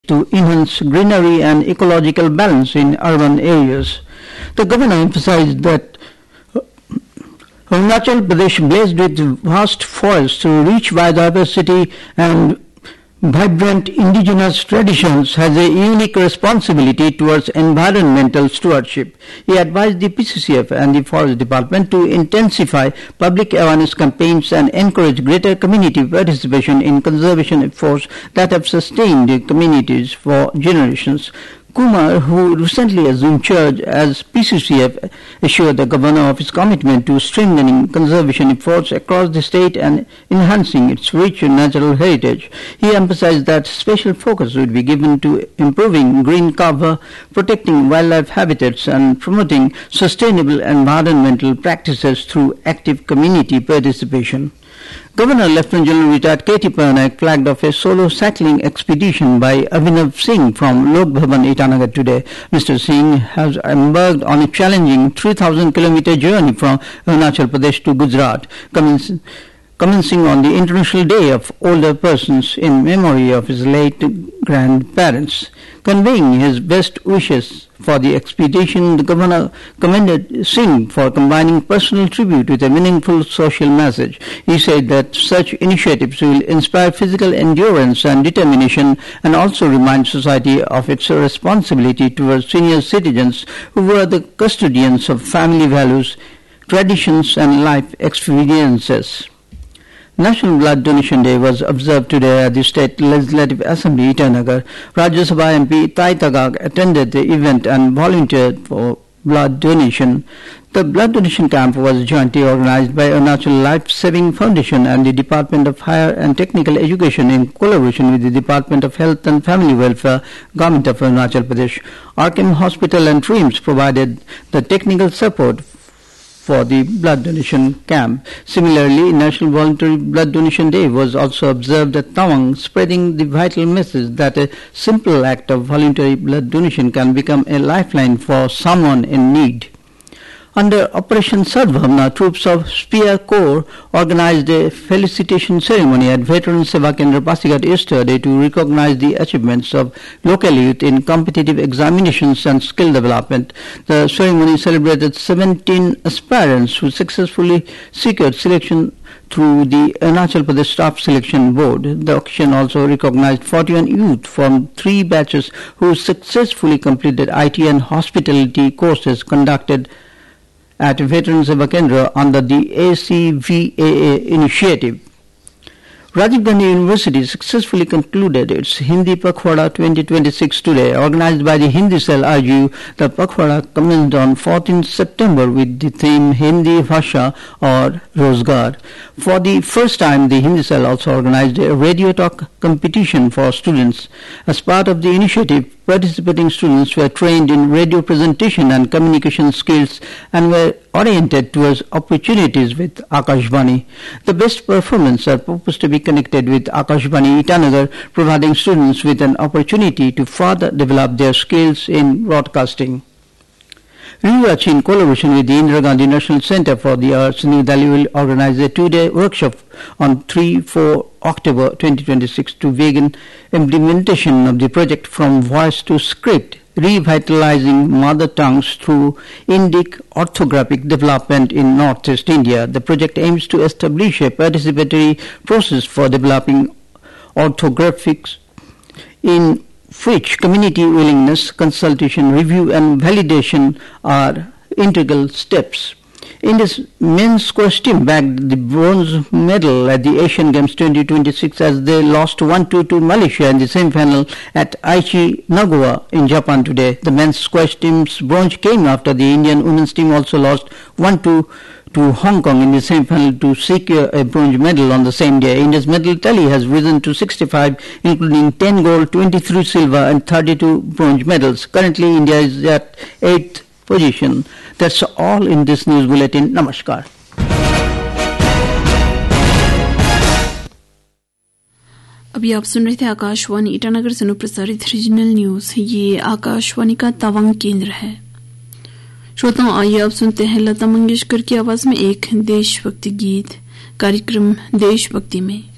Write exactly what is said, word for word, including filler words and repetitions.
to enhance greenery and ecological balance in urban areas. The governor emphasized that Arunachal Pradesh, blessed with vast forests, rich biodiversity and vibrant indigenous traditions, has a unique responsibility towards environmental stewardship. He advised the P C C F and the Forest Department to intensify public awareness campaigns and encourage greater community participation in conservation efforts that have sustained the communities for generations. Kumar, who recently assumed charge as P C C F, assured the governor of his commitment to strengthening conservation efforts across the state and enhancing its rich natural heritage. He emphasized that special focus would be given to improving green cover, protecting wildlife habitats, and promoting sustainable environmental practices through active community participation. Governor Lieutenant General retired K T Parnaik flagged off a solo cycling expedition by Abhinav Singh from Lok Bhavan, Itanagar today. Mister Singh has embarked on a challenging three thousand kilometer journey from Arunachal Pradesh to Gujarat, commencing, commencing on the International Day of Older Persons in memory of his late grandparents. Conveying his best wishes for the expedition, the governor commended Singh for combining personal tribute with a meaningful social message. He said that such initiatives will inspire physical endurance and determination and also remind society of its responsibility towards senior citizens who are the custodians of family values, traditions and life experiences. National Blood Donation Day was observed today at the State Legislative Assembly, Itanagar. Rajya Sabha M P Tai Tagag attended the event and volunteered for blood donation. The blood donation camp was jointly organized by Arunachal Life Saving Foundation and the Department of Higher and Technical Education in collaboration with the Department of Health and Family Welfare, Government of Arunachal Pradesh. Arkham Hospital and Trims provided the technical support for the blood donation camp. Similarly, National Voluntary Blood Donation Day was also observed at Tawang, spreading the vital message that a simple act of voluntary blood donation can become a lifeline for someone in need. Under Operation Sadbhavna, troops of Spear Corps organized a felicitation ceremony at Veteran Seva Kendra Pasighat yesterday to recognize the achievements of local youth in competitive examinations and skill development. The ceremony celebrated seventeen aspirants who successfully secured selection through the Arunachal Pradesh Staff Selection Board. The occasion also recognized forty-one youth from three batches who successfully completed I T and hospitality courses conducted at Veteran Seva Kendra under the A C V A A initiative. Rajiv Gandhi University successfully concluded its Hindi Pakhwada twenty twenty-six today. Organized by the Hindi Cell R G U, the Pakhwada commenced on fourteenth September with the theme Hindi Bhasha or Rozgar. For the first time, the Hindi Cell also organized a radio talk competition for students. As part of the initiative, participating students were trained in radio presentation and communication skills and were oriented towards opportunities with Akashvani. The best performers are proposed to be connected with Akashvani Itanagar, providing students with an opportunity to further develop their skills in broadcasting. Riyach, in collaboration with the Indira Gandhi National Center for the Arts, New Delhi, will organize a two-day workshop on three to four October twenty twenty-six to begin implementation of the project From Voice to Script, Revitalizing Mother Tongues through Indic Orthographic Development in Northeast India. The project aims to establish a participatory process for developing orthographics in which community willingness, consultation, review and validation are integral steps. India's men's squash team bagged the bronze medal at the Asian Games twenty twenty-six as they lost one two to Malaysia in the semi-final at Aichi, Nagawa in Japan today. The men's squash team's bronze came after the Indian women's team also lost one two to Hong Kong in the semi-final to secure a bronze medal on the same day. India's medal tally has risen to sixty-five, including ten gold, twenty-three silver and thirty-two bronze medals. Currently, India is at eighth position. That's all in this news bulletin. Namaskar. अभी आप सुन रहे थे आकाशवाणी ईटानगर से प्रसारित regional news. ये आकाशवाणी का तवांग केंद्र है। श्रोताओं, आइए अब सुनते हैं लता मंगेशकर की आवाज में एक देशभक्ति गीत। कार्यक्रम देशभक्ति में